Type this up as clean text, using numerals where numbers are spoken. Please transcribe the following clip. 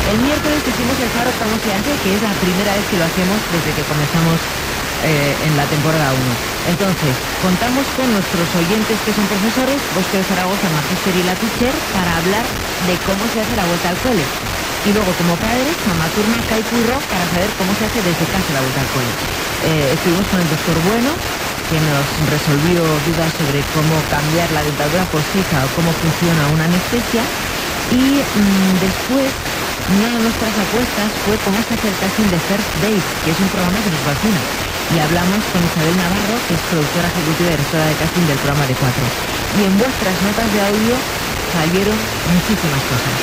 El miércoles hicimos el Faro Cómo se hace, que es la primera vez que lo hacemos desde que comenzamos en la temporada 1. Entonces, contamos con nuestros oyentes que son profesores, Bosque de Zaragoza, Magister y La Teacher, para hablar de cómo se hace la vuelta al cole. Y luego, como padres, Mamá Turma, Kai Curro, para saber cómo se hace desde casa la vuelta al cole. Estuvimos con el doctor Bueno, que nos resolvió dudas sobre cómo cambiar la dentadura postiza o cómo funciona una anestesia. Y después, una de nuestras apuestas fue cómo se hace el casting de First Date, que es un programa que nos fascina. Y hablamos con Isabel Navarro, que es productora ejecutiva y directora de casting del programa de 4. Y en vuestras notas de audio salieron muchísimas cosas.